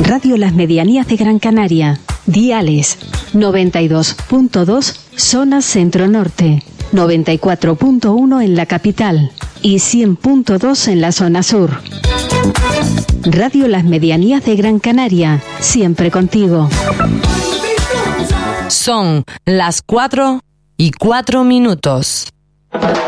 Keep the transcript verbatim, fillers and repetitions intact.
Radio Las Medianías de Gran Canaria. Diales noventa y dos punto dos zona centro-norte, noventa y cuatro punto uno en la capital y cien punto dos en la zona sur. Radio Las Medianías de Gran Canaria, siempre contigo. Son las cuatro y cuatro minutos.